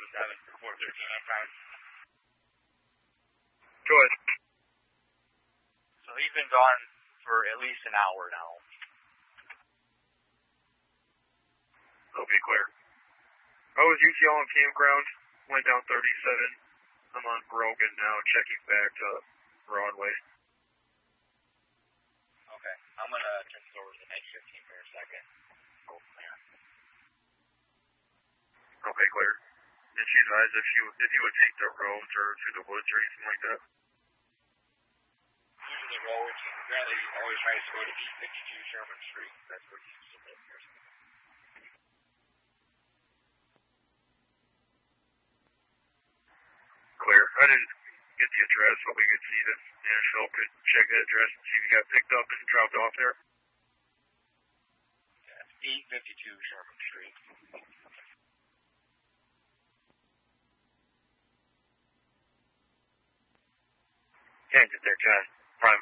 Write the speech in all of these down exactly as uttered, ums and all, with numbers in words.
seven four thirteen on prime. Go ahead. So he's been gone for at least an hour now. Okay, clear. I was U T L on campground, went down thirty-seven. I'm on Brogan now, checking back to Broadway. Okay, I'm going to turn this over to the next fifteen for a second. Go from there. Okay, clear. And she advised if you, if you would take the roads or through the woods or anything like that. Using the roads, apparently he always tries to go to E fifty-two Sherman Street. That's where he used to live here. Clear. I didn't get the address, but we could see that Nashville could check the address and see if you got picked up and dropped off there. Yeah, E fifty-two Sherman Street. Change it there, John. Prime.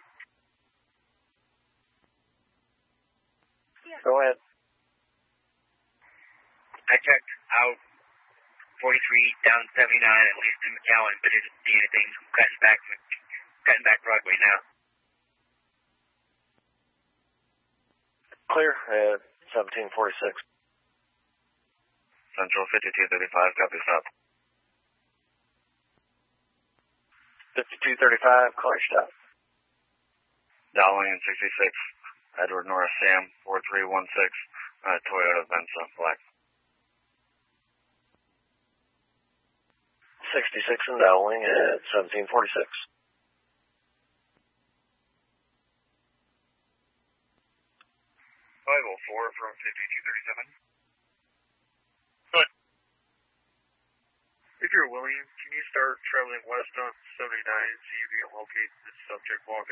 Go ahead. I checked out forty-three down seventy-nine, at least in McAllen, but didn't see anything. Cutting back, cutting back Broadway now. Clear at seventeen forty-six. Central fifty-two thirty-five, copy stop. fifty-two thirty-five, clear stop. Dowling sixty-six, Edward Norris Sam, four three one six, uh, Toyota Venza, black. sixty-six and Dowling at seventeen forty-six. five oh four from fifty-two thirty-seven. Good. If you're willing, can you start traveling west on seventy-nine and see if you can locate the subject walking?